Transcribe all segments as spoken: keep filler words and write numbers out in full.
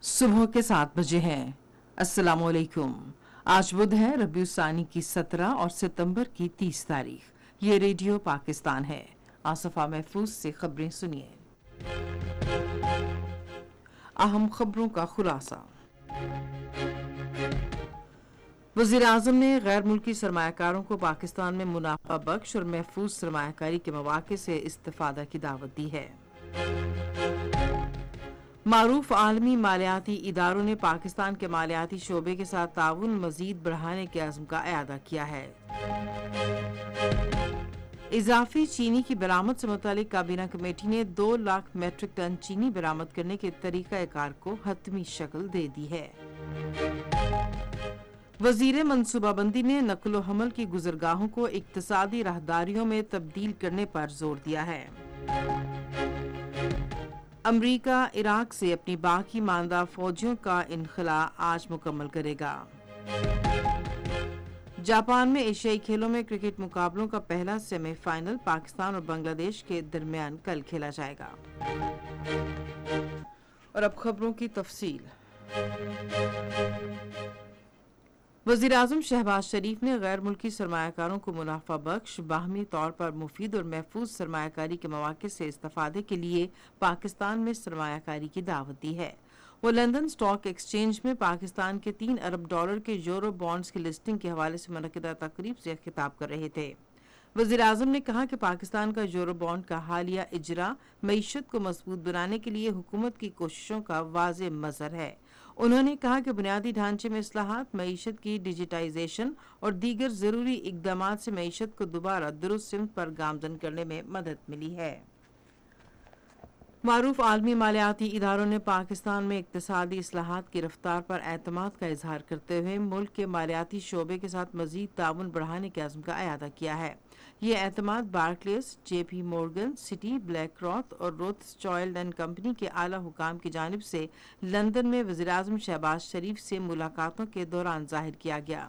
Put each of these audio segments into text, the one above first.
صبح کے سات بجے ہیں۔ السلام علیکم۔ آج بدھ ہے، ربیع الثانی کی سترہ اور ستمبر کی تیس تاریخ۔ یہ ریڈیو پاکستان ہے۔ آصفہ محفوظ سے خبریں سنیے۔ اہم خبروں کا خلاصہ۔ وزیر اعظم نے غیر ملکی سرمایہ کاروں کو پاکستان میں منافع بخش اور محفوظ سرمایہ کاری کے مواقع سے استفادہ کی دعوت دی ہے۔ معروف عالمی مالیاتی اداروں نے پاکستان کے مالیاتی شعبے کے ساتھ تعاون مزید بڑھانے کے عزم کا اعادہ کیا ہے۔ اضافی چینی کی برآمد سے متعلق کابینہ کمیٹی نے دو لاکھ میٹرک ٹن چینی برآمد کرنے کے طریقہ کار کو حتمی شکل دے دی ہے۔ وزیر منصوبہ بندی نے نقل و حمل کی گزرگاہوں کو اقتصادی راہداریوں میں تبدیل کرنے پر زور دیا ہے۔ امریکہ عراق سے اپنی باقی ماندہ فوجیوں کا انخلاء آج مکمل کرے گا۔ جاپان میں ایشیائی کھیلوں میں کرکٹ مقابلوں کا پہلا سیمی فائنل پاکستان اور بنگلہ دیش کے درمیان کل کھیلا جائے گا۔ اور اب خبروں کی تفصیل۔ وزیر اعظم شہباز شریف نے غیر ملکی سرمایہ کاروں کو منافع بخش، باہمی طور پر مفید اور محفوظ سرمایہ کاری کے مواقع سے استفادے کے لیے پاکستان میں سرمایہ کاری کی دعوت دی ہے۔ وہ لندن اسٹاک ایکسچینج میں پاکستان کے تین ارب ڈالر کے یورو بانڈز کی لسٹنگ کے حوالے سے منعقدہ تقریب سے خطاب کر رہے تھے۔ وزیر اعظم نے کہا کہ پاکستان کا یورو بانڈ کا حالیہ اجرا معیشت کو مضبوط بنانے کے لیے حکومت کی کوششوں کا واضح مظہر ہے۔ انہوں نے کہا کہ بنیادی ڈھانچے میں اصلاحات، معیشت کی ڈیجیٹائزیشن اور دیگر ضروری اقدامات سے معیشت کو دوبارہ درست سمت پر گامزن کرنے میں مدد ملی ہے۔ معروف عالمی مالیاتی اداروں نے پاکستان میں اقتصادی اصلاحات کی رفتار پر اعتماد کا اظہار کرتے ہوئے ملک کے مالیاتی شعبے کے ساتھ مزید تعاون بڑھانے کے عزم کا اعادہ کیا ہے۔ یہ اعتماد بارکلیز، جے پی مورگن، سٹی، بلیک راک اور روتھسچائلڈ اینڈ کمپنی کے اعلیٰ حکام کی جانب سے لندن میں وزیر اعظم شہباز شریف سے ملاقاتوں کے دوران ظاہر کیا گیا۔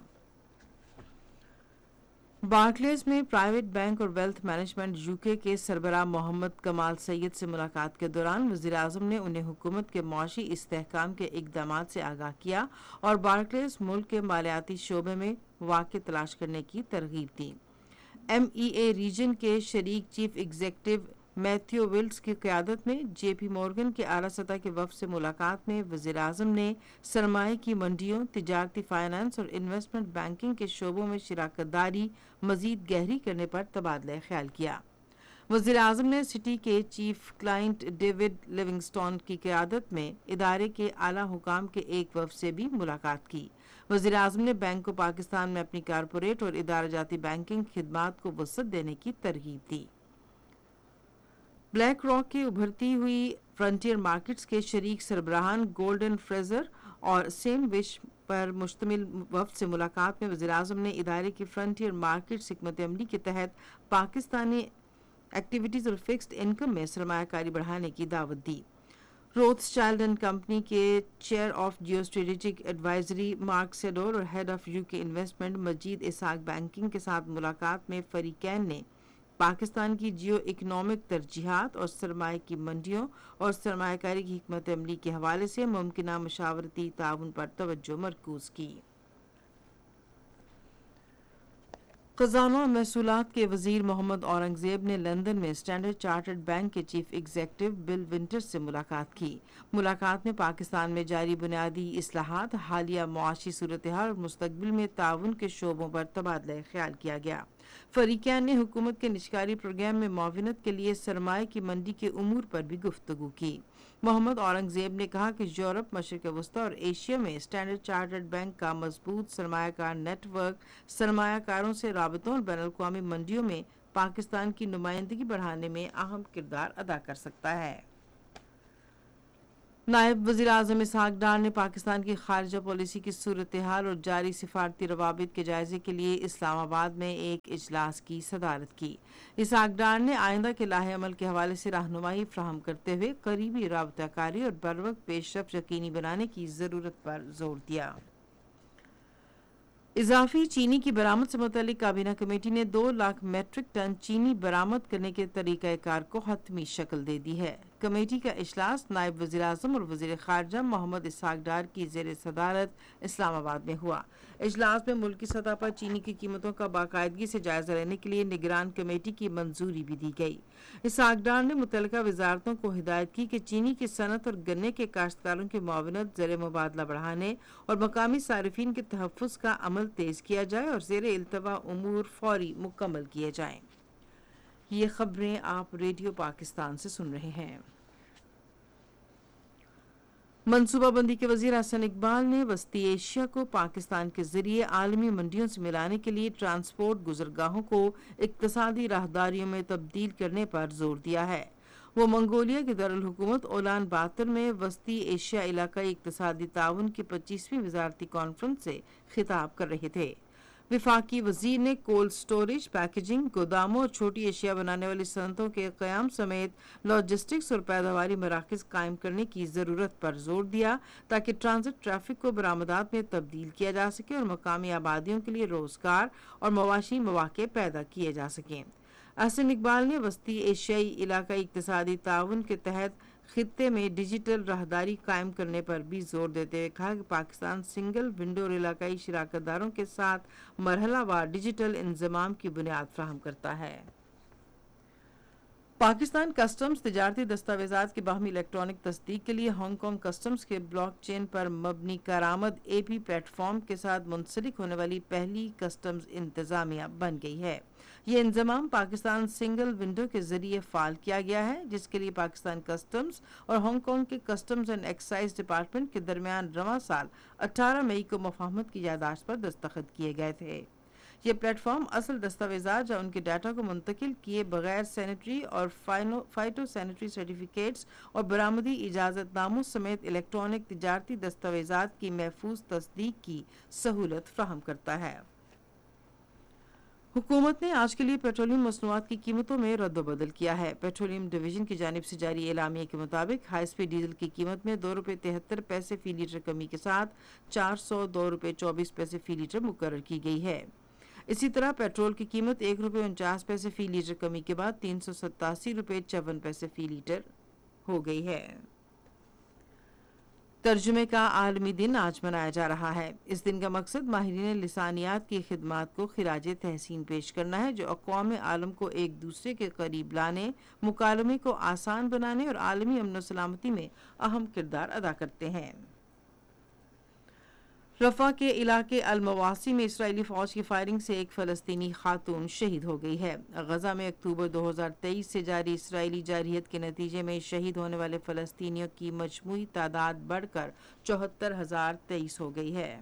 بارکلیز میں پرائیویٹ بینک اور ویلتھ مینجمنٹ یو کے کے سربراہ محمد کمال سید سے ملاقات کے دوران وزیر اعظم نے انہیں حکومت کے معاشی استحکام کے اقدامات سے آگاہ کیا اور بارکلیز ملک کے مالیاتی شعبے میں مواقع تلاش کرنے کی ترغیب دی۔ ایم ای اے ریجن کے شریک چیف ایگزیکٹو میتھیو ولٹس کی قیادت میں جے پی مورگن کے اعلیٰ سطح کے وفد سے ملاقات میں وزیر اعظم نے سرمایہ کی منڈیوں، تجارتی فائنانس اور انویسٹمنٹ بینکنگ کے شعبوں میں شراکت داری مزید گہری کرنے پر تبادلہ خیال کیا۔ وزیر اعظم نے سٹی کے چیف کلائنٹ ڈیوڈ لیونگسٹون کی قیادت میں ادارے کے اعلیٰ حکام کے ایک وفد سے بھی ملاقات کی۔ وزیر اعظم نے بینک کو پاکستان میں اپنی کارپوریٹ اور ادارہ جاتی بینکنگ خدمات کو وسعت دینے کی ترغیب دی۔ بلیک راک کی ابھرتی ہوئی فرنٹیئر مارکیٹس کے شریک سربراہان گولڈن فریزر اور سیم وش پر مشتمل وفد سے ملاقات میں وزیر اعظم نے ادارے کی فرنٹیئر مارکیٹس حکمت عملی کے تحت پاکستانی ایکٹیویٹیز اور فکسڈ انکم میں سرمایہ کاری بڑھانے کی دعوت دی۔ روتھسچائلڈ اینڈ کمپنی کے chair of Jio strategic advisory mark سیڈور اور ہیڈ آف یو کے انویسٹمنٹ مجید اسحاق بینکنگ کے ساتھ ملاقات میں فریقین نے پاکستان کی جیو اکنامک ترجیحات اور سرمایہ کی منڈیوں اور سرمایہ کاری کی حکمت عملی کے حوالے سے ممکنہ مشاورتی تعاون پر توجہ مرکوز کی۔ خزانہ اور محصولات کے وزیر محمد اورنگزیب نے لندن میں اسٹینڈرڈ چارٹرڈ بینک کے چیف ایگزیکٹو بل ونٹر سے ملاقات کی۔ ملاقات میں پاکستان میں جاری بنیادی اصلاحات، حالیہ معاشی صورتحال اور مستقبل میں تعاون کے شعبوں پر تبادلہ خیال کیا گیا۔ فریقین نے حکومت کے نجکاری پروگرام میں معاونت کے لیے سرمایہ کی منڈی کے امور پر بھی گفتگو کی۔ محمد اورنگزیب نے کہا کہ یورپ، مشرق وسطیٰ اور ایشیا میں اسٹینڈرڈ چارٹرڈ بینک کا مضبوط سرمایہ کار نیٹ ورک سرمایہ کاروں سے رابطوں اور بین الاقوامی منڈیوں میں پاکستان کی نمائندگی بڑھانے میں اہم کردار ادا کر سکتا ہے۔ نائب وزیر اعظم اسحاق ڈار نے پاکستان کی خارجہ پالیسی کی صورتحال اور جاری سفارتی روابط کے جائزے کے لیے اسلام آباد میں ایک اجلاس کی صدارت کی۔ اسحاق ڈار نے آئندہ کے لائحہ عمل کے حوالے سے رہنمائی فراہم کرتے ہوئے قریبی رابطہ کاری اور بروقت پیش رفت یقینی بنانے کی ضرورت پر زور دیا۔ اضافی چینی کی برآمد سے متعلق کابینہ کمیٹی نے دو لاکھ میٹرک ٹن چینی برآمد کرنے کے طریقہ کار کو حتمی شکل دے دی ہے۔ कमेटी का इजलास नायब वज़ीर आज़म और वज़ीर ख़ारजा मोहम्मद इसहाक डार की ज़ेर सदारत इस्लामाबाद में हुआ। इजलास में मुल्क की सतह पर चीनी की कीमतों का बाकायदगी से जायजा लेने के लिए निगरान कमेटी की मंजूरी भी दी गई। इसहाक डार ने मुतल्लिका वजारतों को हिदायत की कि चीनी की सनत और गन्ने के काश्तकारों की मुआवनत, ज़र मुबादला बढ़ाने और मकामी सारिफिन के तहफ़्फ़ुज़ का अमल तेज़ किया जाए और ज़ेर इल्तवा उमूर फौरी मुकम्मल किए जाएँ। ये खबरें आप रेडियो पाकिस्तान से सुन रहे हैं। मनसूबाबंदी के वज़ीर हसन इकबाल ने वस्ती एशिया को पाकिस्तान के ज़रिए आलमी मंडियों से मिलाने के लिए ट्रांसपोर्ट गुज़रगाहों को इक्तसादी राहदारियों में तब्दील करने पर जोर दिया है। वो मंगोलिया के दारुल हुकूमत ओलान बातर में वस्ती एशिया इलाकाई इक्तसादी ताउन की पच्चीसवीं वज़ारती कॉन्फ्रेंस से खिताब कर रहे थे। विफाकी वजीर ने कोल्ड स्टोरेज, पैकेजिंग, गोदामों और छोटी एशिया बनाने वाली सनतों के क़याम समेत लॉजिस्टिक्स और पैदावारी मराकज़ कायम करने की ज़रूरत पर जोर दिया ताकि ट्रांजिट ट्रैफिक को बरामदात में तब्दील किया जा सके और मकामी आबादियों के लिए रोज़गार और मवाशी मौक़े पैदा किए जा सकें। हसन इकबाल ने वस्ती एशियाई इलाकाई इक़्तिसादी ताउन के तहत खित्ते में डिजिटल राहदारी कायम करने पर भी जोर देते हुए कहा कि पाकिस्तान सिंगल विंडो और इलाकाई शिराकतदारों के साथ मरहलावार डिजिटल इंज़माम की बुनियाद फ्राहम करता है। पाकिस्तान कस्टम्स तिजारती दस्तावेज़ात की बाहमी इलेक्ट्रॉनिक तस्दीक के लिए हांगकांग कस्टम्स के ब्लॉकचेन पर मबनी करामद एपी प्लेटफॉर्म के साथ मुंसलिक होने वाली पहली कस्टम्स इंतज़ामिया बन गई है। ये इंज़माम पाकिस्तान सिंगल विंडो के ज़रिए फ़ाल किया गया है, जिसके लिए पाकिस्तान कस्टम्स और हांगकांग के कस्टम्स एंड एक्साइज डिपार्टमेंट के दरमियान रवां साल अठारह मई को मुफाहमत की याददाश्त पर दस्तखत किए गए थे। ये प्लेटफॉर्म असल दस्तावेज़ात या उनके डाटा को मुंतकिल किए बगैर सैनिटरी और फाइटो सैनिटरी सर्टिफिकेट्स और बरामदी इजाज़तनामों समेत इलेक्ट्रॉनिक तिजारती दस्तावेज़ात की महफूज तस्दीक की सहूलत फ्राहम करता है। हुकूमत ने आज के लिए पेट्रोलियम मसनूआत की कीमतों में रद्द-व-बदल किया है। पेट्रोलियम डिवीजन की जानिब से जारी एलामिया के मुताबिक हाई स्पीड डीजल की कीमत में दो रुपये तिहत्तर पैसे फी लीटर कमी के साथ चार सौ दो रुपये चौबीस पैसे फी लीटर मुकर्रर की गई है। इसी तरह पेट्रोल की कीमत एक रुपये उनचास पैसे फी लीटर कमी के बाद तीन सौ सत्तासी रुपये चौवन पैसे फी लीटर हो गई है। तर्जुमे का आलमी दिन आज मनाया जा रहा है। इस दिन का मकसद माहिरीन लिसानियात की खिदमात को खिराज तहसीन पेश करना है, जो अक़वाम आलम को एक दूसरे के करीब लाने, मुकालमे को आसान बनाने और आलमी अमन व सलामती में अहम किरदार अदा करते हैं। रफ़ा के इलाके अल-मवासी में इसराइली फ़ौज की फायरिंग से एक फ़लस्तीनी खातून शहीद हो गई है। गज़ा में अक्टूबर दो हज़ार तेईस से जारी इसराइली जारहियत के नतीजे में शहीद होने वाले फ़लस्तीनियों की मजमूई तादाद बढ़कर चौहत्तर हज़ार तेईस हो गई है।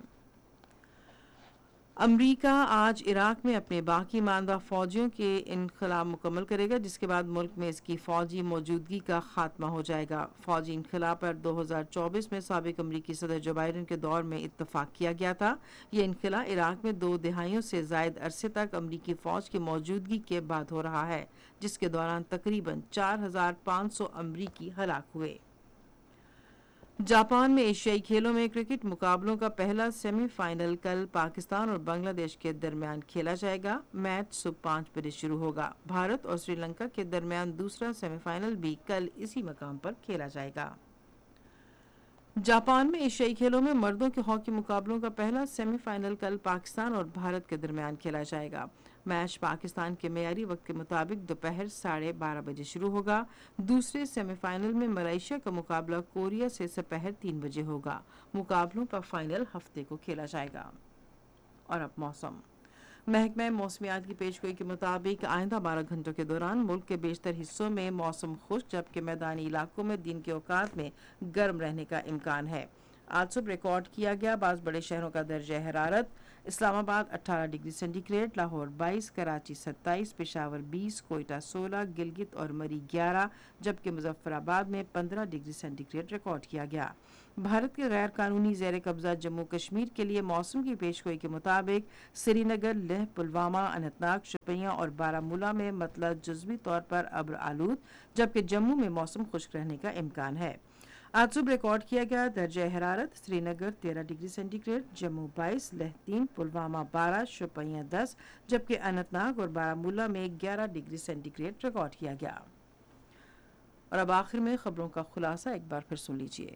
अमरीका आज इराक में अपने बाकी मानदा फौजियों के इनखलाब मुकम्मल करेगा, जिसके बाद मुल्क में इसकी फौजी मौजूदगी का खात्मा हो जाएगा। फौजी इनखलाब पर दो हज़ार चौबीस में साबिक अमरीकी सदर जो बाइडेन के दौर में इत्तफाक किया गया था। ये इनखला इराक में दो दिहाइयों से ज़ायद अरसे तक अमरीकी फ़ौज की मौजूदगी के बाद हो रहा है, जिसके दौरान तकरीबन चार हज़ार पाँच सौ अमरीकी हलाक हुए। जापान में एशियाई खेलों में क्रिकेट मुकाबलों का पहला सेमीफाइनल कल पाकिस्तान और बांग्लादेश के दरमियान खेला जाएगा। मैच सुबह पाँच बजे शुरू होगा। भारत और श्रीलंका के दरमियान दूसरा सेमीफाइनल भी कल इसी मकाम पर खेला जाएगा। जापान में एशियाई खेलों में मर्दों के हॉकी मुकाबलों का पहला सेमीफाइनल कल पाकिस्तान और भारत के दरमियान खेला जाएगा। मैच पाकिस्तान के मेयारी वक्त के मुताबिक दोपहर साढ़े बारह बजे शुरू होगा। दूसरे सेमीफाइनल में मलेशिया का मुकाबला कोरिया से दोपहर तीन बजे होगा। मुकाबलों का फाइनल हफ्ते को खेला जाएगा। और अब मौसम। महकमा मौसमियात की पेशगोई के मुताबिक आइंदा बारह घंटों के दौरान मुल्क के बेशतर हिस्सों में मौसम खुश्क, जबकि मैदानी इलाकों में दिन के औकात में गर्म रहने का इम्कान है। आज सुबह रिकॉर्ड किया गया बाज़ बड़े शहरों का दर्जा हरारत इस्लामाबाद अठारह डिग्री सेंटीग्रेड, लाहौर बाईस, कराची सत्ताईस, पेशावर बीस, कोयटा सोलह, गिलगित और मरी ग्यारह, जबकि मुजफ्फराबाद में पंद्रह डिग्री सेंटीग्रेड रिकॉर्ड किया गया। भारत के गैर कानूनी ज़ेर कब्जा जम्मू कश्मीर के लिए मौसम की पेशगोई के मुताबिक श्रीनगर, लेह, पुलवामा, अनंतनाग, शोपियां और बारामूला में मतलब जुज़वी तौर पर अब्र आलूद, जबकि जम्मू में मौसम खुश्क रहने का इम्कान है। आज सुबह रिकॉर्ड किया गया दर्जा हरारत श्रीनगर तेरह डिग्री सेंटीग्रेड, जम्मू बाईस, लेह तीन, पुलवामा बारह, शोपियां दस, जबकि अनंतनाग और बारामूला में ग्यारह डिग्री सेंटीग्रेड रिकॉर्ड किया गया। اور اب آخر میں خبروں کا خلاصہ ایک بار پھر سن لیجیے۔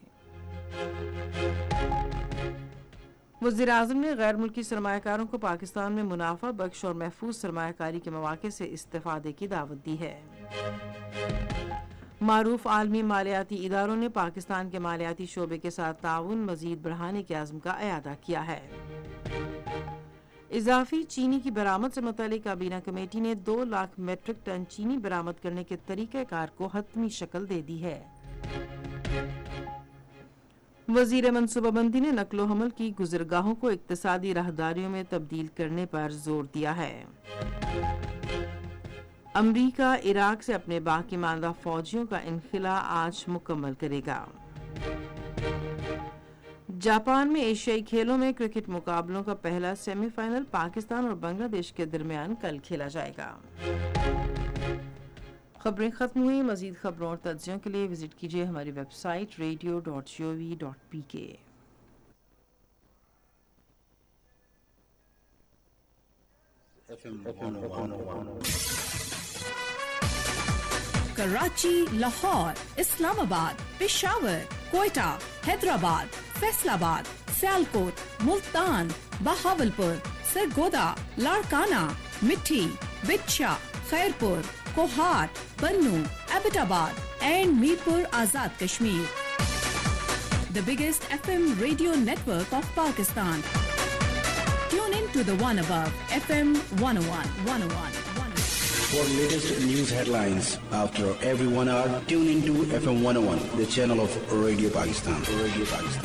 وزیر اعظم نے غیر ملکی سرمایہ کاروں کو پاکستان میں منافع بخش اور محفوظ سرمایہ کاری کے مواقع سے استفادے کی دعوت دی ہے۔ معروف عالمی مالیاتی اداروں نے پاکستان کے مالیاتی شعبے کے ساتھ تعاون مزید بڑھانے کے عزم کا اعادہ کیا ہے۔ اضافی چینی کی برآمد سے متعلق کابینہ کمیٹی نے دو لاکھ میٹرک ٹن چینی برآمد کرنے کے طریقہ کار کو حتمی شکل دے دی ہے۔ وزیر منصوبہ بندی نے نقل و حمل کی گزرگاہوں کو اقتصادی راہداریوں میں تبدیل کرنے پر زور دیا ہے۔ امریکہ عراق سے اپنے باقی ماندہ فوجیوں کا انخلا آج مکمل کرے گا۔ جاپان میں ایشیائی کھیلوں میں کرکٹ مقابلوں کا پہلا سیمی فائنل پاکستان اور بنگلہ دیش کے درمیان کل کھیلا جائے گا۔ خبریں ختم ہوئی۔ مزید خبروں اور تجزیوں کے لیے وزٹ کیجیے ہماری ویب سائٹ ریڈیو ڈاٹ جی او وی ڈاٹ پی کے۔ کراچی، لاہور، اسلام آباد، پشاور، کوئٹہ، حیدرآباد، فیصل آباد، سیالکوٹ، ملتان، بہاولپور، سرگودا، لاڑکانہ، مٹھی، بچھا، خیرپور، کوہاٹ، بنو، ایبٹ آباد and Mirpur Azad Kashmir. The biggest F M radio network of Pakistan. Tune in to the one above F M one oh one, one oh one, one oh one. For latest news headlines after every one hour, tune into F M one oh one, the channel of Radio Pakistan. Radio Pakistan.